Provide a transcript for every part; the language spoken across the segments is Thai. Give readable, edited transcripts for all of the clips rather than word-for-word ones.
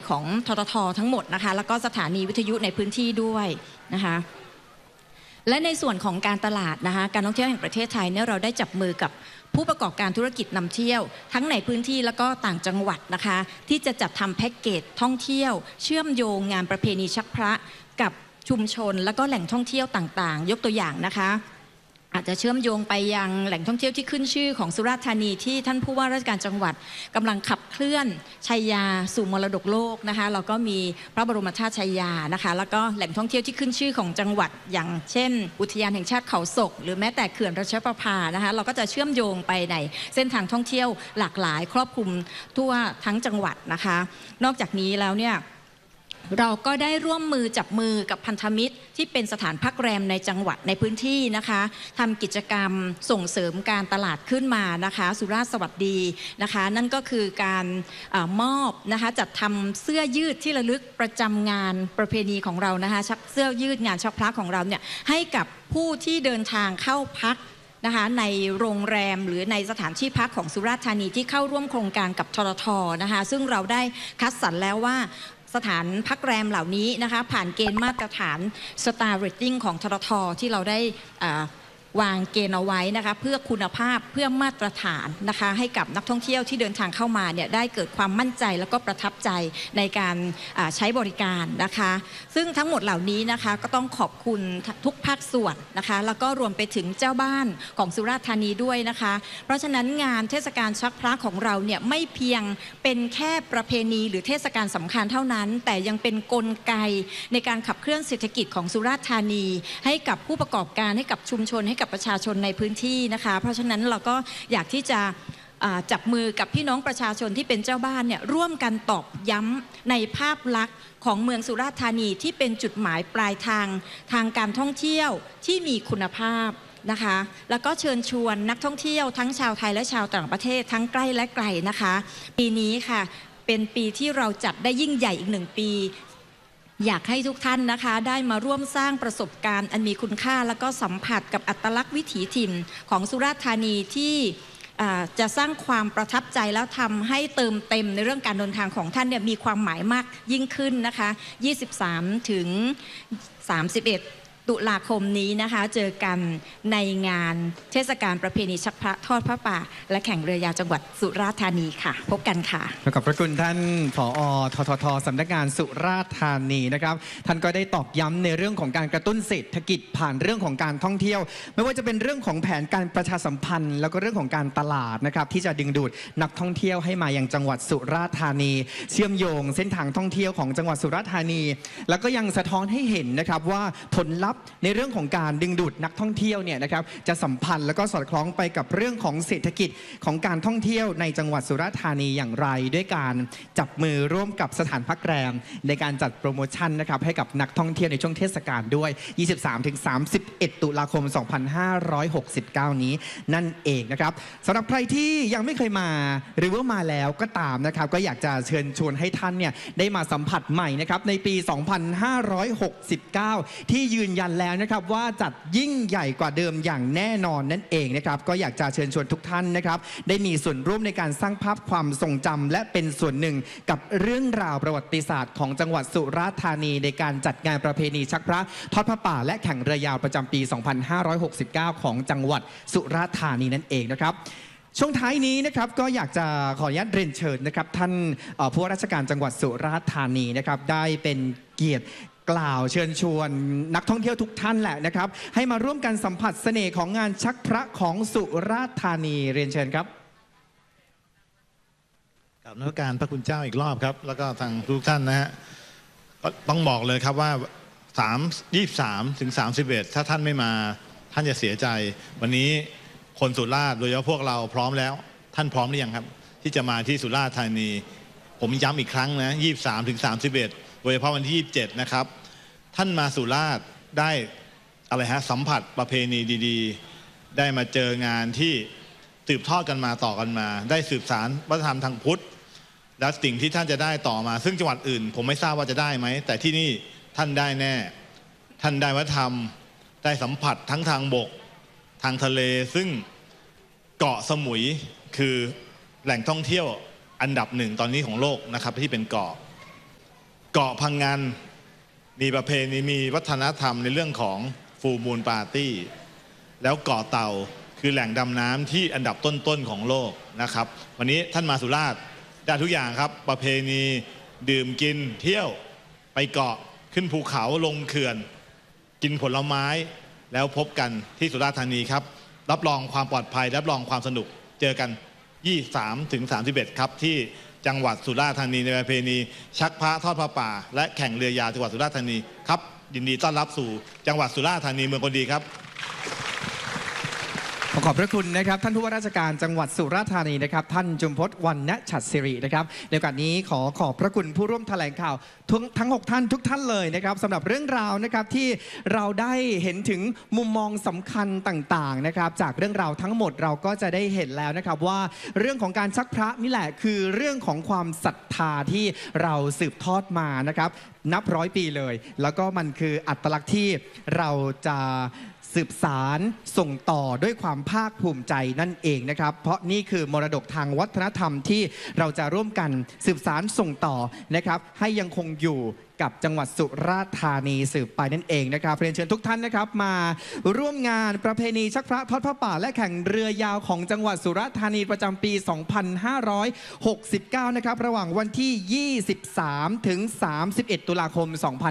ของททท.ทั้งหมดนะคะแล้วก็สถานีวิทยุในพื้นที่ด้วยนะคะและในส่วนของการตลาดนะคะการท่องเที่ยวแห่งประเทศไทยเนี่ยเราได้จับมือกับผู้ประกอบการธุรกิจนำเที่ยวทั้งในพื้นที่แล้วก็ต่างจังหวัดนะคะที่จะจัดทำแพ็กเกจท่องเที่ยวเชื่อมโยงงานประเพณีชักพระกับชุมชนแล้วก็แหล่งท่องเที่ยวต่างๆยกตัวอย่างนะคะอาจจะเชื่อมโยงไปยังแหล่งท่องเที่ยวที่ขึ้นชื่อของสุราษฎร์ธานีที่ท่านผู้ว่าราชการจังหวัดกำลังขับเคลื่อนชัยยาสู่มรดกโลกนะคะเราก็มีพระบรมธาตุชัยยานะคะแล้วก็แหล่งท่องเที่ยวที่ขึ้นชื่อของจังหวัดอย่างเช่นอุทยานแห่งชาติเขาศกหรือแม้แต่เขื่อนราชประภานะคะเราก็จะเชื่อมโยงไปในเส้นทางท่องเที่ยวหลากหลายครอบคลุมทั่วทั้งจังหวัดนะคะนอกจากนี้แล้วเนี่ยเราก็ได้ร่วมมือจับมือกับพันธมิตรที่เป็นสถานพักแรมในจังหวัดในพื้นที่นะคะทำกิจกรรมส่งเสริมการตลาดขึ้นมานะคะสุราษฎร์สวัสดีนะคะนั่นก็คือการมอบนะคะจัดทำเสื้อยืดที่ระลึกประจำงานประเพณีของเรานะคะเสื้อยืดงานชักพระของเราเนี่ยให้กับผู้ที่เดินทางเข้าพักนะคะในโรงแรมหรือในสถานที่พักของสุราษฎร์ธานีที่เข้าร่วมโครงการกับททท.นะคะซึ่งเราได้คัดสรรแล้วว่าสถานพักแรมเหล่านี้นะคะผ่านเกณฑ์มาตรฐาน Star Rating ของททท.ที่เราได้วางเกณฑ์เอาไว้นะคะเพื่อคุณภาพเพื่อมาตรฐานนะคะให้กับนักท่องเที่ยวที่เดินทางเข้ามาเนี่ยได้เกิดความมั่นใจแล้วก็ประทับใจในการใช้บริการนะคะซึ่งทั้งหมดเหล่านี้นะคะก็ต้องขอบคุณทุกภาคส่วนนะคะแล้วก็รวมไปถึงเจ้าบ้านของสุราษฎร์ธานีด้วยนะคะเพราะฉะนั้นงานเทศกาลชักพระของเราเนี่ยไม่เพียงเป็นแค่ประเพณีหรือเทศกาลสำคัญเท่านั้นแต่ยังเป็นกลไกในการขับเคลื่อนเศรษฐกิจของสุราษฎร์ธานีให้กับผู้ประกอบการให้กับชุมชนให้กับประชาชนในพื้นที่นะคะเพราะฉะนั้นเราก็อยากที่จะจับมือกับพี่น้องประชาชนที่เป็นเจ้าบ้านเนี่ยร่วมกันตอกย้ำในภาพลักษณ์ของเมืองสุราษฎร์ธานีที่เป็นจุดหมายปลายทางการท่องเที่ยวที่มีคุณภาพนะคะแล้วก็เชิญชวนนักท่องเที่ยวทั้งชาวไทยและชาวต่างประเทศทั้งใกล้และไกลนะคะปีนี้ค่ะเป็นปีที่เราจัดได้ยิ่งใหญ่อีก1 ปีอยากให้ทุกท่านนะคะได้มาร่วมสร้างประสบการณ์อันมีคุณค่าแล้วก็สัมผัสกับอัตลักษณ์วิถีถิ่นของสุราษฎร์ธานีที่จะสร้างความประทับใจแล้วทำให้เติมเต็มในเรื่องการเดินทางของท่านเนี่ยมีความหมายมากยิ่งขึ้นนะคะ23 ถึง 31 ตุลาคมนี้นะคะเจอกันในงานเทศกาลประเพณีชักพระทอดพระป่าและแข่งเรือยาวจังหวัดสุราษฎร์ธานีค่ะพบกันค่ะขอบพระคุณท่านผอ.ททท.สำนักงานสุราษฎร์ธานีนะครับท่านก็ได้ตอกย้ำในเรื่องของการกระตุ้นเศรษฐกิจผ่านเรื่องของการท่องเที่ยวไม่ว่าจะเป็นเรื่องของแผนการประชาสัมพันธ์แล้วก็เรื่องของการตลาดนะครับที่จะดึงดูดนักท่องเที่ยวให้มายังจังหวัดสุราษฎร์ธานีเชื่อมโยงเส้นทางท่องเที่ยวของจังหวัดสุราษฎร์ธานีแล้วก็ยังสะท้อนให้เห็นนะครับว่าผลลัพธ์ในเรื่องของการดึงดูดนักท่องเที่ยวเนี่ยนะครับจะสัมพันธ์แล้วก็สอดคล้องไปกับเรื่องของเศรษฐกิจของการท่องเที่ยวในจังหวัดสุราษฎร์ธานีอย่างไรด้วยการจับมือร่วมกับสถานพักแรมในการจัดโปรโมชั่นนะครับให้กับนักท่องเที่ยวในช่วงเทศกาลด้วย 23-31 ตุลาคม 2569 นี้นั่นเองนะครับสำหรับใครที่ยังไม่เคยมาหรือว่ามาแล้วก็ตามนะครับก็อยากจะเชิญชวนให้ท่านเนี่ยได้มาสัมผัสใหม่นะครับในปี 2569 ที่ยืนยันแล้วนะครับว่าจัดยิ่งใหญ่กว่าเดิมอย่างแน่นอนนั่นเองนะครับก็อยากจะเชิญชวนทุกท่านนะครับได้มีส่วนร่วมในการสร้างภาพความทรงจำและเป็นส่วนหนึ่งกับเรื่องราวประวัติศาสตร์ของจังหวัดสุราษฎร์ธานีในการจัดงานประเพณีชักพระทอดพระป่าและแข่งเรือยาวประจำปี 2569 ของจังหวัดสุราษฎร์ธานีนั่นเองนะครับช่วงท้ายนี้นะครับก็อยากจะขออนุญาตเรียนเชิญนะครับท่านผู้ว่าราชการจังหวัดสุราษฎร์ธานีนะครับได้เป็นเกียรติกล่าวเชิญชวนนักท่องเที่ยวทุกท่านแหละนะครับให้มาร่วมกันสัมผัสเสน่ห์ของงานชักพระของสุราษฎร์ธานีเรียนเชิญครับกับนักการพระคุณเจ้าอีกรอบครับแล้วก็ทางทุกท่านนะฮะก็ต้องบอกเลยครับว่า23 ถึง 31ถ้าท่านไม่มาท่านจะเสียใจวันนี้คนสุราษฎร์โดยเฉพาะพวกเราพร้อมแล้วท่านพร้อมหรือยังครับที่จะมาที่สุราษฎร์ธานีผมย้ำอีกครั้งนะ23 ถึง 31โดยเฉพาะวันที่27นะครับท่านมาสุราษฎร์ได้อะไรฮะสัมผัสประเพณีดีๆได้มาเจองานที่สืบทอดกันมาต่อกันมาได้สืบสานวัฒนธรรมทางพุทธและสิ่งที่ท่านจะได้ต่อมาซึ่งจังหวัดอื่นผมไม่ทราบว่าจะได้ไหมแต่ที่นี่ท่านได้แน่ท่านได้วัฒนธรรมได้สัมผัสทั้งทางบกทางทะเลซึ่งเกาะสมุยคือแหล่งท่องเที่ยวอันดับ1ตอนนี้ของโลกนะครับที่เป็นเกาะเกาะพังงานมีประเพณีมีวัฒนธรรมในเรื่องของฟูลมูนปาร์ตี้แล้วเกาะเต่าคือแหล่งดำน้ำที่อันดับต้นๆของโลกนะครับวันนี้ท่านมาสุราษฎร์ได้ทุกอย่างครับประเพณีดื่มกินเที่ยวไปเกาะขึ้นภูเขาลงเขื่อนกินผลไม้แล้วพบกันที่สุราษฎร์ธานีครับรับรองความปลอดภัยรับรองความสนุกเจอกัน 23-31 ครับที่จังหวัดสุราษฎร์ธานีในประเพณีชักพระทอดพระป่าและแข่งเรือยาวจังหวัดสุราษฎร์ธานีครับยินดีต้อนรับสู่จังหวัดสุราษฎร์ธานีเมืองคนดีครับขอบพระคุณนะครับท่านผู้ว่าราชการจังหวัดสุราษฎร์ธานีนะครับท่านจุมพจน์ วรรณฉัตรศิรินะครับในโอกาสนี้ขอบพระคุณผู้ร่วมแถลงข่าวทั้ง6ท่านทุกท่านเลยนะครับสำหรับเรื่องราวนะครับที่เราได้เห็นถึงมุมมองสำคัญต่างๆนะครับจากเรื่องราวทั้งหมดเราก็จะได้เห็นแล้วนะครับว่าเรื่องของการชักพระนี่แหละคือเรื่องของความศรัทธาที่เราสืบทอดมานะครับนับร้อยปีเลยแล้วก็มันคืออัตลักษณ์ที่เราจะสืบสารส่งต่อด้วยความภาคภูมิใจนั่นเองนะครับเพราะนี่คือมรดกทางวัฒนธรรมที่เราจะร่วมกันสืบสารส่งต่อนะครับให้ยังคงอยู่กับจังหวัดสุราษฎร์ธานีสืบไปนั่นเองนะครับเรียนเชิญทุกท่านนะครับมาร่วมงานประเพณีชักพระทอดพระป่าและแข่งเรือยาวของจังหวัดสุราษฎร์ธานีประจำปี 2569 นะครับระหว่างวันที่ 23 ถึง 31 ตุลาคม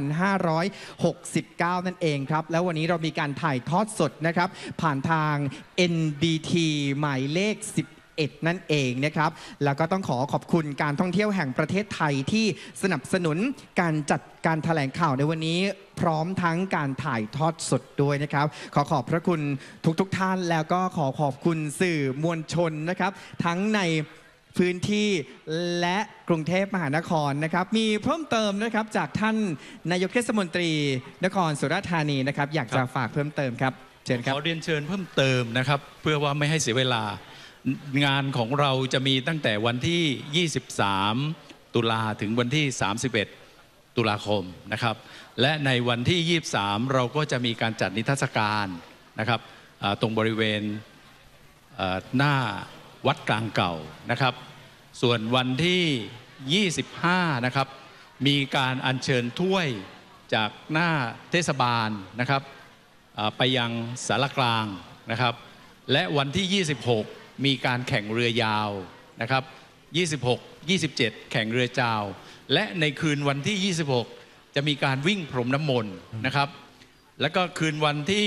2569 นั่นเองครับแล้ววันนี้เรามีการถ่ายทอดสดนะครับผ่านทาง NBT หมายเลข นั่นเองนะครับแล้วก็ต้องขอบคุณการท่องเที่ยวแห่งประเทศไทยที่สนับสนุนการจัดการแถลงข่าวในวันนี้พร้อมทั้งการถ่ายทอดสดด้วยนะครับขอบพระคุณทุกท่านแล้วก็ขอบคุณสื่อมวลชนนะครับทั้งในพื้นที่และกรุงเทพมหานครนะครับมีเพิ่มเติมนะครับจากท่านนายกเทศมนตรีนครสุราษฎร์ธานีนะครับอยากจะฝากเพิ่มเติมครับเชิญครับขอเรียนเชิญเพิ่มเติมนะครับเพื่อว่าไม่ให้เสียเวลางานของเราจะมีตั้งแต่วันที่ 23 ตุลาถึงวันที่ 31 ตุลาคมนะครับและในวันที่ 23 เราก็จะมีการจัดนิทรรศการนะครับตรงบริเวณหน้าวัดกลางเก่านะครับส่วนวันที่ 25 นะครับมีการอัญเชิญถ้วยจากหน้าเทศบาลนะครับไปยังศาลากลางนะครับและวันที่ 26 มีการแข่งเรือยาวนะครับ26 27 แข่งเรือจาวและในคืนวันที่ 26 จะมีการวิ่งพรมน้ำมนต์นะครับแล้วก็คืนวันที่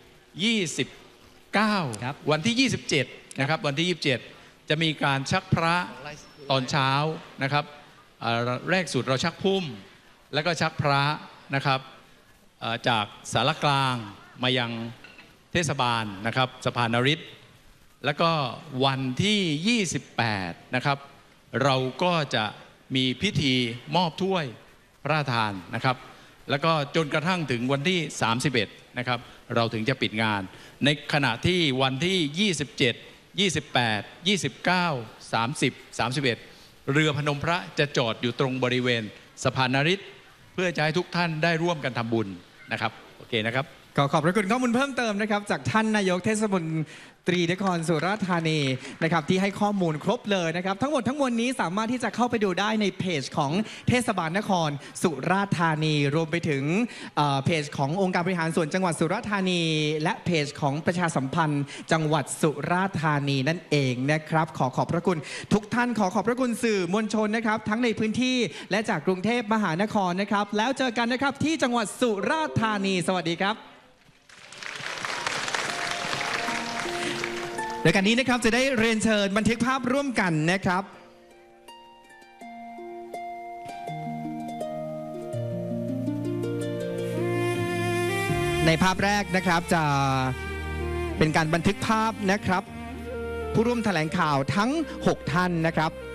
29 วันที่ 27 นะครับวันที่ 27 จะมีการชักพระตอนเช้านะครับแรกสุดเราชักพุ่มแล้วก็ชักพระนะครับจากศาลากลางมายังเทศบาลนะครับสะพานนฤทธิ์แล้วก็วันที่ 28 นะครับเราก็จะมีพิธีมอบถ้วยพระราชทานนะครับแล้วก็จนกระทั่งถึงวันที่ 31 นะครับเราถึงจะปิดงานในขณะที่วันที่ 27 28 29 30 31 เรือพนมพระจะจอดอยู่ตรงบริเวณสะพานนฤทธิ์เพื่อจะให้ทุกท่านได้ร่วมกันทำบุญนะครับโอเคนะครับขอบพระคุณข้อมูลเพิ่มเติมนะครับจากท่านนายกเทศมนตรีนครสุราษฎร์ธานีนะครับที่ให้ข้อมูลครบเลยนะครับทั้งหมดทั้งมวลนี้สามารถที่จะเข้าไปดูได้ในเพจของเทศบาลนครสุราษฎร์ธานีรวมไปถึงเพจขององค์การบริหารส่วนจังหวัดสุราษฎร์ธานีและเพจของประชาสัมพันธ์จังหวัดสุราษฎร์ธานีนั่นเองนะครับขอบพระคุณทุกท่านขอบพระคุณสื่อมวลชนนะครับทั้งในพื้นที่และจากกรุงเทพมหานครนะครับแล้วเจอกันนะครับที่จังหวัดสุราษฎร์ธานีสวัสดีครับในการนี้นะครับจะได้เรียนเชิญบันทึกภาพร่วมกันนะครับในภาพแรกนะครับจะเป็นการบันทึกภาพนะครับผู้ร่วมแถลงข่าวทั้ง6ท่านนะครับ